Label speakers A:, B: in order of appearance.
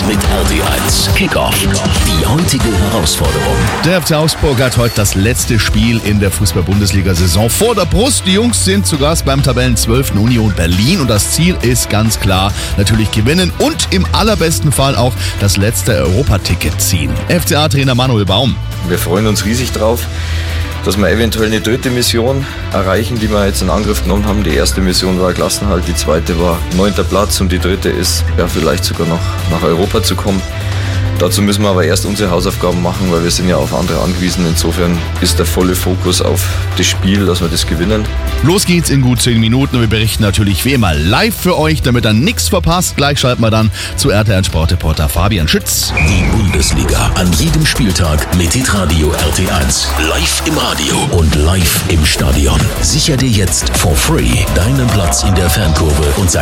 A: mit RT1 Kickoff. Die heutige Herausforderung.
B: Der FC Augsburg hat heute das letzte Spiel in der Fußball-Bundesliga-Saison vor der Brust. Die Jungs sind zu Gast beim Tabellen-12. Union Berlin und das Ziel ist ganz klar, natürlich gewinnen und im allerbesten Fall auch das letzte Europaticket ziehen. FCA-Trainer Manuel Baum.
C: Wir freuen uns riesig drauf, dass wir eventuell eine dritte Mission erreichen, die wir jetzt in Angriff genommen haben. Die erste Mission war Klassenerhalt, die zweite war 9. Platz und die dritte ist vielleicht sogar noch nach Europa zu kommen. Dazu müssen wir aber erst unsere Hausaufgaben machen, weil wir sind ja auf andere angewiesen. Insofern ist der volle Fokus auf das Spiel, dass wir das gewinnen.
B: Los geht's in gut 10 Minuten und wir berichten natürlich wie immer live für euch, damit ihr nichts verpasst. Gleich schalten wir dann zu RTL-Sportreporter Fabian Schütz.
A: Die Bundesliga an jedem Spieltag mit hitradio RT1. Live im Radio und live im Stadion. Sicher dir jetzt for free deinen Platz in der Fankurve und sei